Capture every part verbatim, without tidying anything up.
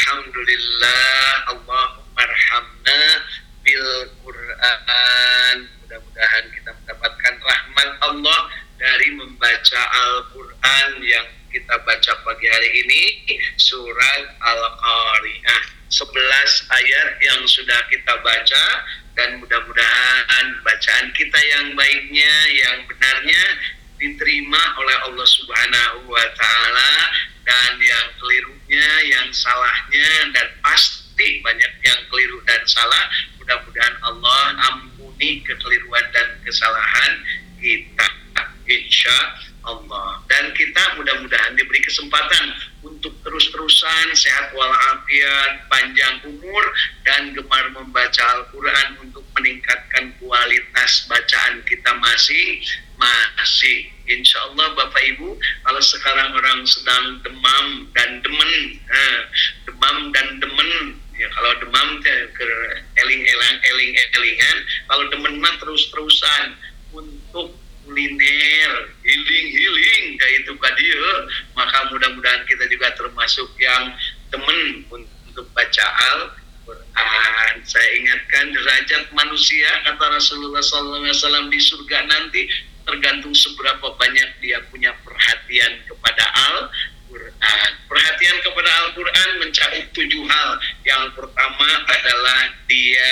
Alhamdulillah, Allahumma arhamna bil Quran. Mudah-mudahan kita mendapatkan rahmat Allah dari membaca Al-Quran yang kita baca pagi hari ini, surat Al-Qari'ah. sebelas ayat yang sudah kita baca, dan mudah-mudahan bacaan kita yang baiknya, yang benarnya diterima oleh Allah Subhanahu wa Ta'ala, dan yang kelirunya, yang salahnya, dan pasti banyak yang keliru dan salah, mudah-mudahan Allah ampuni kekeliruan dan kesalahan kita, insya Allah. Dan kita mudah-mudahan diberi kesempatan untuk terus-terusan sehat walafiat, panjang umur, dan gemar membaca Al-Quran untuk meningkatkan kualitas bacaan kita masing-masing. Insya Allah Bapak Ibu, kalau sekarang orang sedang demam dan demen, nah, demam dan demen, ya kalau demam ke eling-elang, eling-elingan, kalau demen mah terus-terusan untuk kuliner, healing-healing kayak itu kadia, maka mudah-mudahan kita juga termasuk yang temen untuk baca Al-Quran. Saya ingatkan derajat manusia, kata Rasulullah shallallahu alaihi wasallam, di surga nanti tergantung seberapa banyak dia punya perhatian kepada Al-Quran. Perhatian kepada Al-Quran mencakup tujuh hal. Yang pertama adalah dia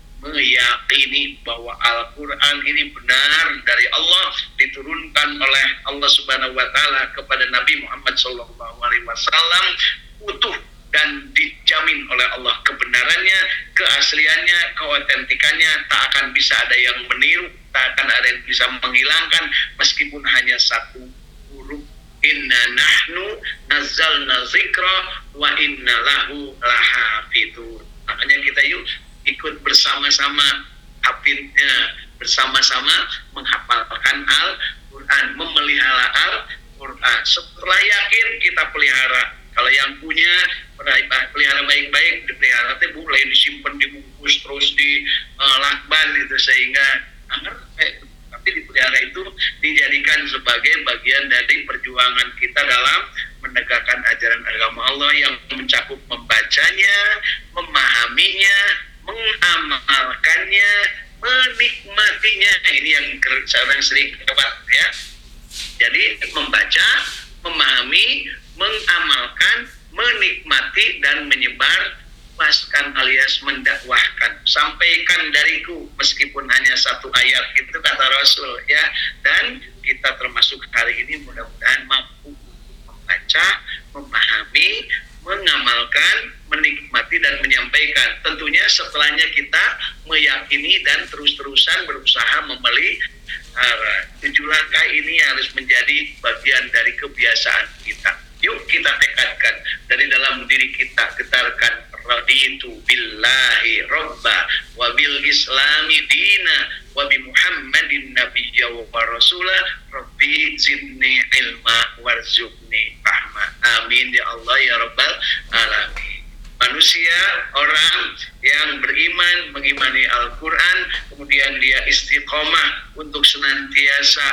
meyakini bahwa Al-Quran ini benar dari Allah, diturunkan oleh Allah Subhanahu wa Ta'ala kepada Nabi Muhammad Sallallahu Alaihi Wasallam, utuh dan dijamin oleh Allah kebenarannya, keasliannya, keotentikannya, tak akan bisa ada yang meniru, tak akan ada yang bisa menghilangkan meskipun hanya satu huruf. Inna nahnu nazzalna zikra wa inna lahu lahafidun. Makanya kita yuk ikut bersama-sama hafidnya, bersama-sama menghafalkan Al-Quran, memelihara Al-Quran. Setelah yakin kita pelihara. Kalau yang punya pelihara baik-baik, dipelihara teh boleh disimpan, dibungkus, terus di uh, lakban itu, sehingga eh, tapi dipelihara itu dijadikan sebagai bagian dari perjuangan kita dalam menegakkan ajaran agama Allah yang mencakup membacanya, memahaminya, mengamalkannya, menikmatinya. Ini yang sekarang sering lewat ya. Jadi membaca, memahami, mengamalkan, menikmati, dan menyebar luaskan alias mendakwahkan. Sampaikan dariku meskipun hanya satu ayat, itu kata Rasul ya. Dan kita termasuk hari ini mudah-mudahan mampu membaca, memahami, mengamalkan, menikmati, dan menyampaikan. Tentunya setelahnya kita meyakini dan terus-terusan berusaha memelihara. Tujuh langkah ini harus menjadi bagian dari kebiasaan kita. Yuk kita tekadkan dari dalam diri kita, getarkan raditu billahi robba wa bil islami dina wa bi muhammadin nabiyya wa rasulah rabbi zidni ilma warzuqni rahmah. Amin ya Allah ya rabbal alamin. Manusia, orang yang beriman, mengimani Al-Quran, kemudian dia istiqomah untuk senantiasa